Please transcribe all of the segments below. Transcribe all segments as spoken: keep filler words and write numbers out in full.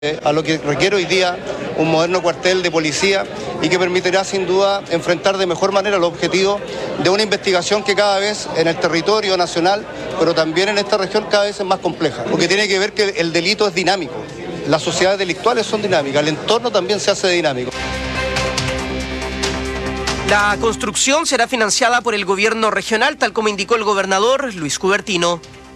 a lo que requiere hoy día un moderno cuartel de policía y que permitirá sin duda enfrentar de mejor manera los objetivos de una investigación que cada vez en el territorio nacional, pero también en esta región cada vez es más compleja, porque tiene que ver que el delito es dinámico, las sociedades delictuales son dinámicas, el entorno también se hace dinámico. La construcción será financiada por el gobierno regional, tal como indicó el gobernador Luis Cubertino.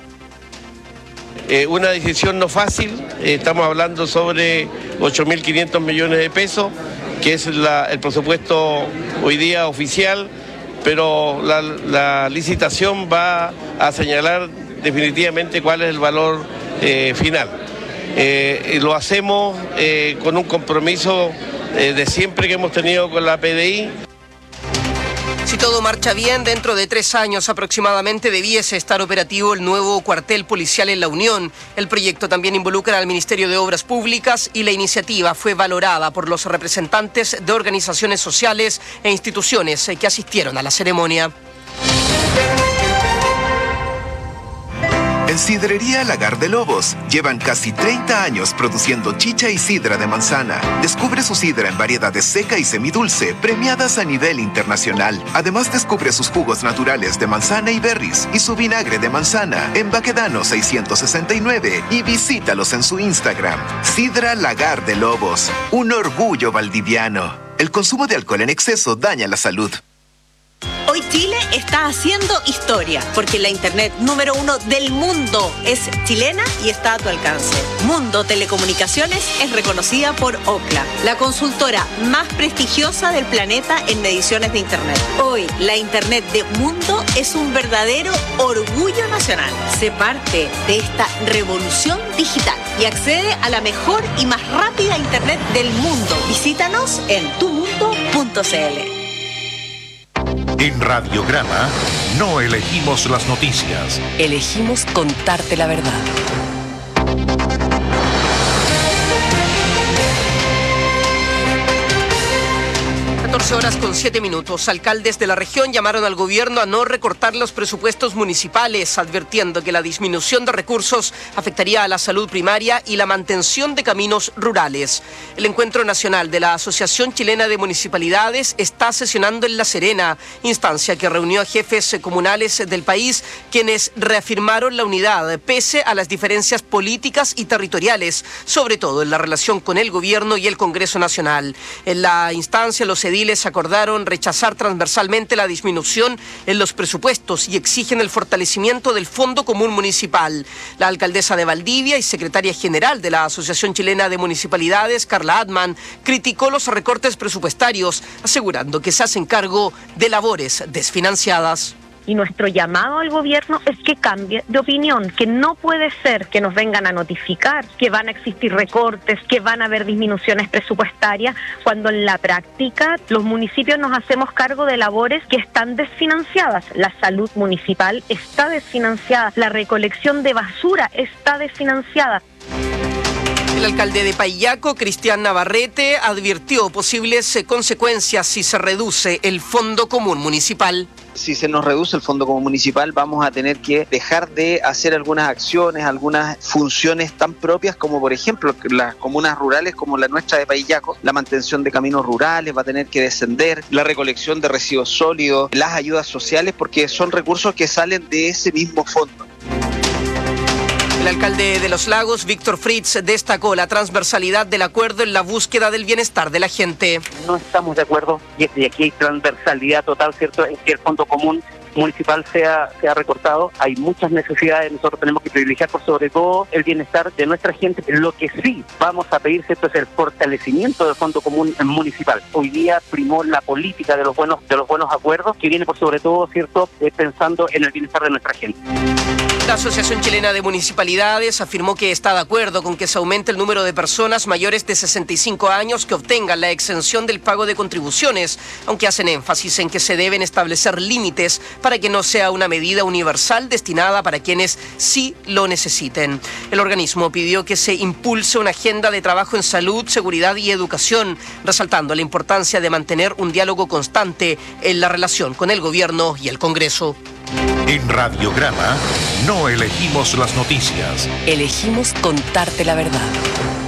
Eh, una decisión no fácil, eh, estamos hablando sobre ocho mil quinientos millones de pesos, que es la, el presupuesto hoy día oficial, pero la, la licitación va a señalar definitivamente cuál es el valor eh, final. Eh, y lo hacemos eh, con un compromiso eh, de siempre que hemos tenido con la P D I. Si todo marcha bien, dentro de tres años aproximadamente debiese estar operativo el nuevo cuartel policial en La Unión. El proyecto también involucra al Ministerio de Obras Públicas y la iniciativa fue valorada por los representantes de organizaciones sociales e instituciones que asistieron a la ceremonia. En Sidrería Lagar de Lobos llevan casi treinta años produciendo chicha y sidra de manzana. Descubre su sidra en variedades seca y semidulce, premiadas a nivel internacional. Además descubre sus jugos naturales de manzana y berries y su vinagre de manzana en Baquedano seiscientos sesenta y nueve y visítalos en su Instagram. Sidra Lagar de Lobos, un orgullo valdiviano. El consumo de alcohol en exceso daña la salud. Hoy Chile está haciendo historia, porque la internet número uno del mundo es chilena y está a tu alcance. Mundo Telecomunicaciones es reconocida por Ookla, la consultora más prestigiosa del planeta en mediciones de internet. Hoy, la internet de Mundo es un verdadero orgullo nacional. Sé parte de esta revolución digital y accede a la mejor y más rápida internet del mundo. Visítanos en tu mundo punto c l. En Radiograma no elegimos las noticias. Elegimos contarte la verdad. catorce horas con siete minutos. Alcaldes de la región llamaron al gobierno a no recortar los presupuestos municipales, advirtiendo que la disminución de recursos afectaría a la salud primaria y la mantención de caminos rurales. El Encuentro Nacional de la Asociación Chilena de Municipalidades está sesionando en La Serena, instancia que reunió a jefes comunales del país, quienes reafirmaron la unidad pese a las diferencias políticas y territoriales, sobre todo en la relación con el gobierno y el Congreso Nacional. En la instancia, los ediles acordaron rechazar transversalmente la disminución en los presupuestos y exigen el fortalecimiento del Fondo Común Municipal. La alcaldesa de Valdivia y secretaria general de la Asociación Chilena de Municipalidades, Carla Atman, criticó los recortes presupuestarios, asegurando que se hacen cargo de labores desfinanciadas. Y nuestro llamado al gobierno es que cambie de opinión, que no puede ser que nos vengan a notificar que van a existir recortes, que van a haber disminuciones presupuestarias, cuando en la práctica los municipios nos hacemos cargo de labores que están desfinanciadas. La salud municipal está desfinanciada, la recolección de basura está desfinanciada. El alcalde de Paillaco, Cristian Navarrete, advirtió posibles consecuencias si se reduce el Fondo Común Municipal. Si se nos reduce el Fondo Común Municipal, vamos a tener que dejar de hacer algunas acciones, algunas funciones tan propias como, por ejemplo, las comunas rurales como la nuestra de Paillaco. La mantención de caminos rurales va a tener que descender, la recolección de residuos sólidos, las ayudas sociales, porque son recursos que salen de ese mismo fondo. El alcalde de Los Lagos, Víctor Fritz, destacó la transversalidad del acuerdo en la búsqueda del bienestar de la gente. No estamos de acuerdo, y aquí hay transversalidad total, ¿cierto?, en que el Fondo Común Municipal sea, sea recortado. Hay muchas necesidades, nosotros tenemos que privilegiar por sobre todo el bienestar de nuestra gente. Lo que sí vamos a pedir, ¿cierto?, es el fortalecimiento del Fondo Común Municipal. Hoy día primó la política de los buenos, de los buenos acuerdos, que viene por sobre todo, ¿cierto?, eh, pensando en el bienestar de nuestra gente. La Asociación Chilena de Municipalidades afirmó que está de acuerdo con que se aumente el número de personas mayores de sesenta y cinco años que obtengan la exención del pago de contribuciones, aunque hacen énfasis en que se deben establecer límites para que no sea una medida universal destinada para quienes sí lo necesiten. El organismo pidió que se impulse una agenda de trabajo en salud, seguridad y educación, resaltando la importancia de mantener un diálogo constante en la relación con el gobierno y el Congreso. En Radiograma no elegimos las noticias. Elegimos contarte la verdad.